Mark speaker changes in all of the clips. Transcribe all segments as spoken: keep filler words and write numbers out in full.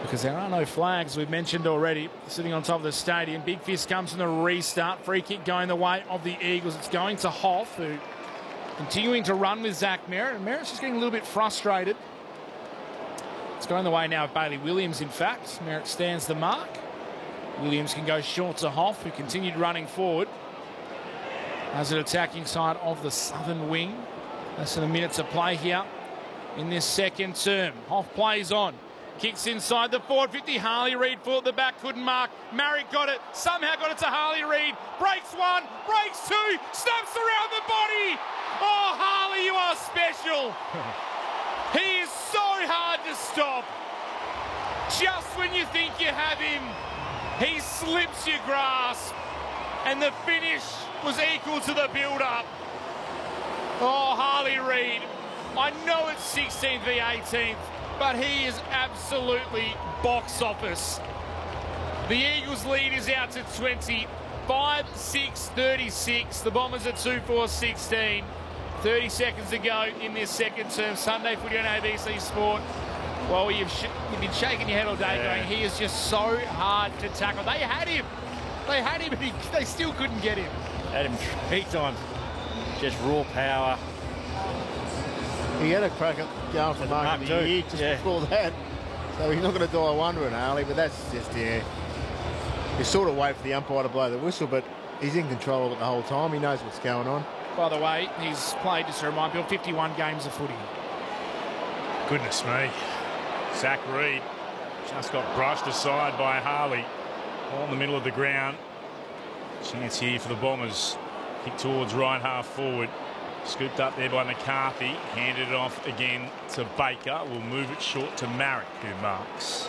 Speaker 1: because there are no flags, we've mentioned already, sitting on top of the stadium. Big fist comes from the restart. Free kick going the way of the Eagles. It's going to Hoff, who continuing to run with Zach Merritt. And Merritt's just getting a little bit frustrated. It's going the way now of Bailey Williams, in fact. Merritt stands the mark. Williams can go short to Hoff, who continued running forward as an attacking side of the southern wing. Less than a minute to play here in this second term. Hoff plays on. Kicks inside the forward fifty. Harley Reid full at the back, couldn't mark. Marriott got it, somehow got it to Harley Reid. Breaks one, breaks two, snaps around the body. Oh, Harley, you are special. He is so hard to stop. Just when you think you have him, he slips your grasp. And the finish was equal to the build-up. Oh, Harley Reid. I know it's sixteenth v eighteenth, but he is absolutely box office. The Eagles lead is out to twenty. five six thirty-six. The Bombers at two four sixteen. thirty seconds to go in this second term. Sunday footy on A B C Sport. Well, you've, sh you've been shaking your head all day
Speaker 2: yeah.
Speaker 1: going, he is just so hard to tackle. They had him. They had him, but he, they still couldn't get him.
Speaker 2: Had him three times. Just raw power.
Speaker 3: He had a crack at going for mark of the year just
Speaker 2: yeah.
Speaker 3: before that. So he's not going to die wondering, Harley, but that's just, yeah. You sort of wait for the umpire to blow the whistle, but he's in control of it the whole time. He knows what's going on.
Speaker 1: By the way, he's played, just to remind people, fifty-one games of footy.
Speaker 4: Goodness me. Zach Reid just got brushed aside by Harley. All in the middle of the ground. Chance here for the Bombers. Kick towards right half forward. Scooped up there by McCarthy. Handed it off again to Baker. Will move it short to Marrick, who marks.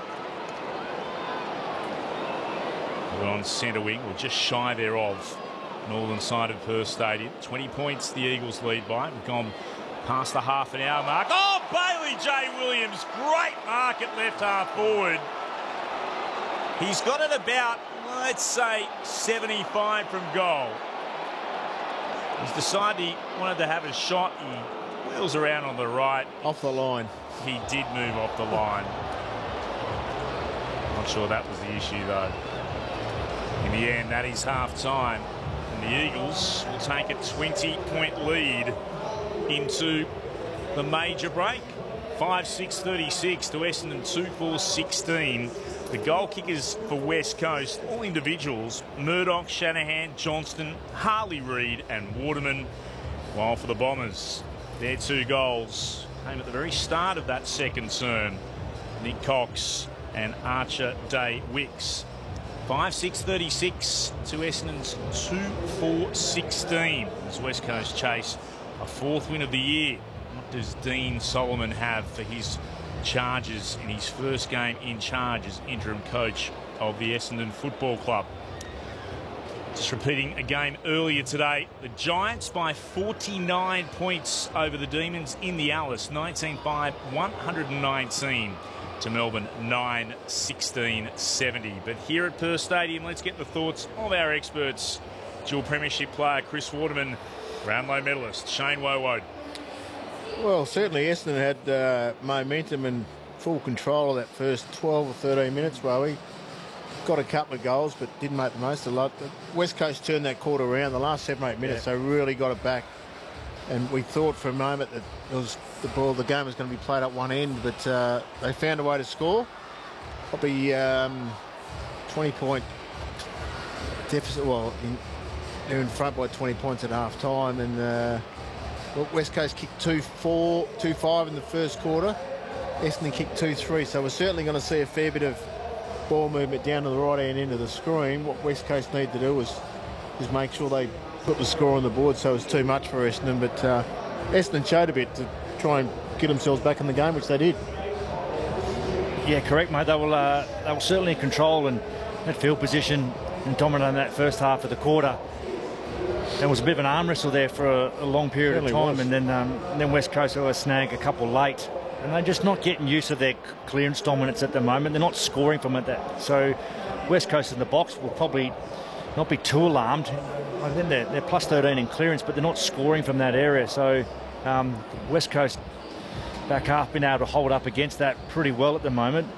Speaker 4: We're on centre wing, or just shy thereof. Northern side of Perth Stadium. twenty points the Eagles lead by. We've gone past the half an hour mark. Oh, Bailey J. Williams. Great mark at left half forward. He's got it about, let's say, seventy-five from goal. He's decided he wanted to have a shot. He wheels around on the right.
Speaker 3: Off the line.
Speaker 4: He did move off the line. Not sure that was the issue, though. In the end, that is half-time. And the Eagles will take a twenty point lead into the major break. five six thirty-six to Essendon two four sixteen. The goal kickers for West Coast, all individuals, Murdoch, Shanahan, Johnston, Harley Reid and Waterman. While for the Bombers, their two goals came at the very start of that second term. Nick Cox and Archer Day Wicks. five six thirty-six to Essendon's two four sixteen as West Coast chase a fourth win of the year. What does Dean Solomon have for his charges in his first game in charge as interim coach of the Essendon Football Club? Just repeating a game earlier today, the Giants by forty-nine points over the Demons in the Alice, nineteen five, one nineteen to Melbourne, nine sixteen seventy. But here at Perth Stadium, let's get the thoughts of our experts. Dual premiership player Chris Waterman, Brownlow medalist Shane Woewode.
Speaker 3: Well, certainly Essendon had uh, momentum and full control of that first twelve or thirteen minutes, Rowie. Got a couple of goals, but didn't make the most of it. West Coast turned that quarter around. The last seven, eight minutes, yeah. They really got it back. And we thought for a moment that it was the ball, the game was going to be played up one end, but uh, they found a way to score. Probably um, twenty point deficit. Well, in, they're in front by twenty points at half time, and uh, West Coast kicked two four, two five in the first quarter. Essendon kicked two three, so we're certainly going to see a fair bit of ball movement down to the right hand end of the screen. What West Coast need to do was is make sure they put the score on the board, so it was too much for Essendon, but uh, Essendon showed a bit to try and get themselves back in the game, which they did.
Speaker 2: Yeah, correct, mate. They will, uh, they will certainly control and that field position and dominate in that first half of the quarter. There was a bit of an arm wrestle there for a, a long period
Speaker 3: Certainly
Speaker 2: of time,
Speaker 3: was.
Speaker 2: and then um, and then West Coast will snag a couple late, and they're just not getting used to their clearance dominance at the moment. They're not scoring from it. That so West Coast in the box will probably not be too alarmed. I think they're, they're plus thirteen in clearance, but they're not scoring from that area. So um, West Coast back half been able to hold up against that pretty well at the moment.